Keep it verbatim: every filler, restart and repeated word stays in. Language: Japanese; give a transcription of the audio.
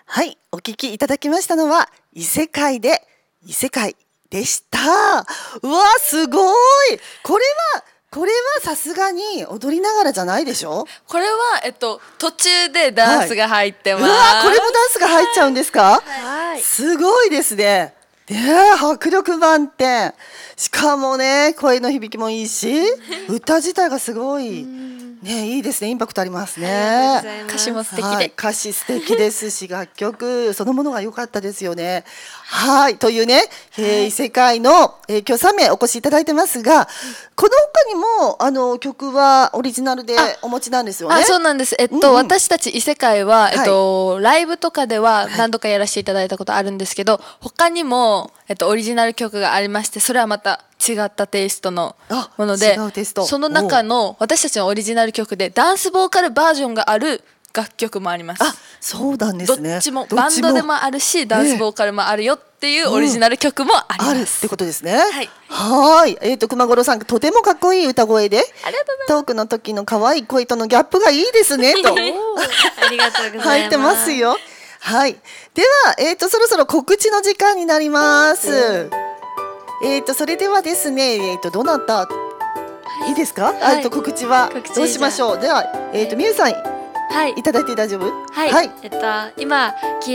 はい、お聞きいただきましたのは異世界で異世界でした。うわすごい。これはこれはさすがに踊りながらじゃないでしょ。 これはえっと途中でダンスが入ってます。 はい、うわこれもダンスが入っちゃうんですか。 はい、 すごいですね。ね迫力満点。しかもね声の響きもいいし歌自体がすごいね、いいですね。インパクトありますね。 歌詞も素敵で、 はい、歌詞素敵ですし楽曲そのものが良かったですよね。はいというね、えー、異世界の、えー、今日さんめいお越しいただいてますが、この他にもあの曲はオリジナルでお持ちなんですよね。 あ、そうなんです。えっと、うんうん、私たち異世界は、えっと、はい、ライブとかでは何度かやらせていただいたことあるんですけど、はい、他にも、えっと、オリジナル曲がありまして、それはまた違ったテイストのもので、その中の私たちのオリジナル曲でダンスボーカルバージョンがある楽曲もあります。 あ、そうなんですね。 どっちもバンドでもあるしダンスボーカルもあるよっていうオリジナル曲もあります、うん、 あるってことですね。 はい、 はい、えっと熊五郎さんとてもかっこいい歌声で、 ありがとうございます。 トークの時の可愛い声とのギャップがいいですねとありがとうございます。 入ってますよ。はい、では、えー、とそろそろ告知の時間になります。えー、とそれではですね、えー、とどなたいいですか、はい、あと告知はどうしましょう。では、えー、とみゆさん、はい、いただいて大丈夫。 はい、はい、えっと今